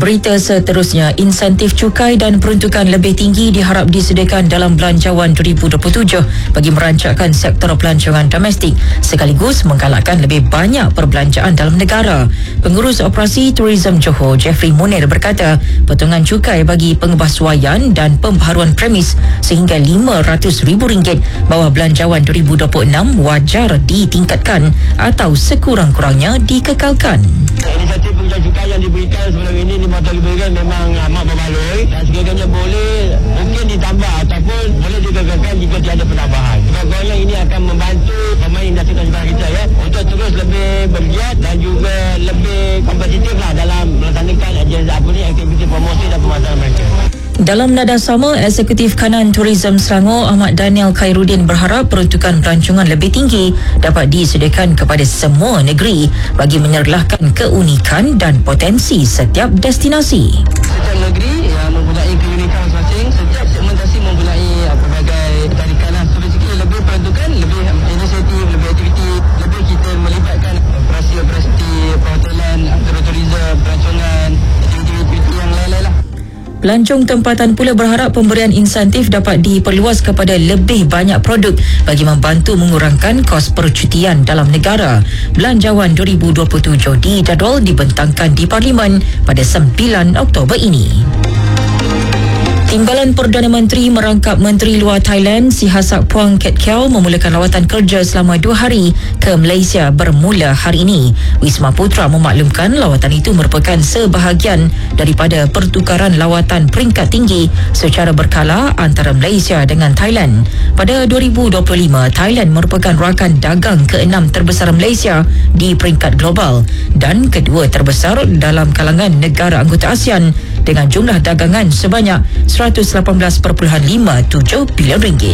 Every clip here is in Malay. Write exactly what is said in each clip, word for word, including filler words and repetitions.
Berita seterusnya, insentif cukai dan peruntukan lebih tinggi diharap disediakan dalam Belanjawan dua ribu dua puluh tujuh bagi merancangkan sektor pelancongan domestik sekaligus menggalakkan lebih banyak perbelanjaan dalam negara. Pengurus Operasi Tourism Johor, Jeffrey Munir berkata, potongan cukai bagi pengembasuaian dan pembaharuan premis sehingga lima ratus ribu ringgit bawah Belanjawan dua ribu dua puluh enam wajar ditingkatkan atau sekurang-kurangnya dikekalkan. Inisiatif pengucapan cukai yang diberikan sebelum ini lima tahun diberikan memang amat berbaloi dan sekiranya boleh mungkin ditambah ataupun boleh digagalkan jika tiada penambahan. Sekurang-kurangnya ini akan membantu pemain industri transportasi kita ya untuk terus lebih bergiat dan juga lebih kompetitif lah dalam melaksanakan agenda apa ni aktiviti promosi dan pemasaran mereka. Dalam nada sama, Eksekutif Kanan Tourism Selangor Ahmad Daniel Khairuddin berharap peruntukan pelancongan lebih tinggi dapat disediakan kepada semua negeri bagi menyerlahkan keunikan dan potensi setiap destinasi. Setiap negeri yang mempunyai keunikan masing-masing, setiap segmentasi mempunyai pelbagai tarikan lah. So basically lebih peruntukan, lebih inisiatif, lebih aktiviti, lebih kita melibatkan operasi-operasi perhotelan, tourism, pelancongan, aktiviti-aktiviti yang lain-lain lah. Pelancong tempatan pula berharap pemberian insentif dapat diperluas kepada lebih banyak produk bagi membantu mengurangkan kos percutian dalam negara. Belanjawan dua ribu dua puluh tujuh dijadual dibentangkan di Parlimen pada sembilan Oktober ini. Timbalan Perdana Menteri merangkap Menteri Luar Thailand Sihasak Puang Ket Kiau memulakan lawatan kerja selama dua hari ke Malaysia bermula hari ini. Wisma Putra memaklumkan lawatan itu merupakan sebahagian daripada pertukaran lawatan peringkat tinggi secara berkala antara Malaysia dengan Thailand. Pada dua ribu dua puluh lima, Thailand merupakan rakan dagang keenam terbesar Malaysia di peringkat global dan kedua terbesar dalam kalangan negara anggota ASEAN dengan jumlah dagangan sebanyak seratus lapan belas perpuluhan lima tujuh bilion ringgit.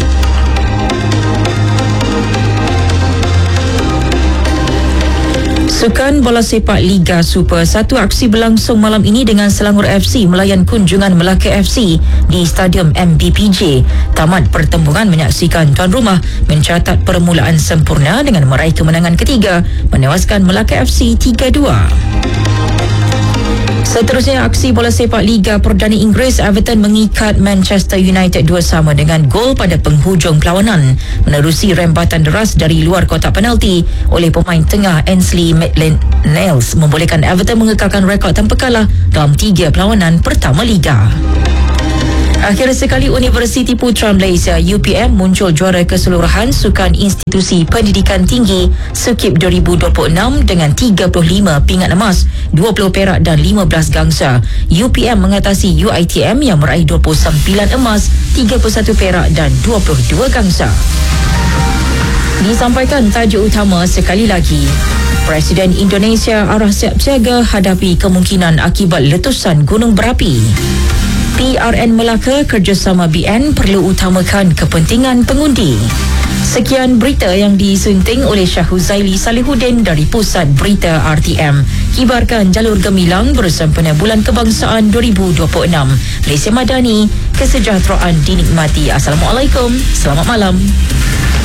Sukan Bola Sepak Liga Super satu aksi berlangsung malam ini dengan Selangor F C melayan kunjungan Melaka F C di Stadium M B P J. Tamat pertembungan menyaksikan tuan rumah mencatat permulaan sempurna dengan meraih kemenangan ketiga menewaskan Melaka F C tiga dua. Seterusnya, aksi bola sepak Liga Perdana Inggeris, Everton mengikat Manchester United dua sama dengan gol pada penghujung perlawanan menerusi rembatan deras dari luar kotak penalti oleh pemain tengah Ainsley Maitland-Niles membolehkan Everton mengekalkan rekod tanpa kalah dalam tiga perlawanan pertama Liga. Akhir sekali, Universiti Putra Malaysia U P M muncul juara keseluruhan Sukan Institusi Pendidikan Tinggi Sukib dua ribu dua puluh enam dengan tiga puluh lima pingat emas, dua puluh perak dan lima belas gangsa. U P M mengatasi U I T M yang meraih dua puluh sembilan emas, tiga puluh satu perak dan dua puluh dua gangsa. Disampaikan tajuk utama sekali lagi. Presiden Indonesia arah siap siaga hadapi kemungkinan akibat letusan gunung berapi. P R N Melaka kerjasama B N perlu utamakan kepentingan pengundi. Sekian berita yang disunting oleh Syahuzaili Salihuddin dari Pusat Berita R T M. Kibarkan jalur gemilang bersempena Bulan Kebangsaan dua ribu dua puluh enam. Malaysia Madani, kesejahteraan dinikmati. Assalamualaikum, selamat malam.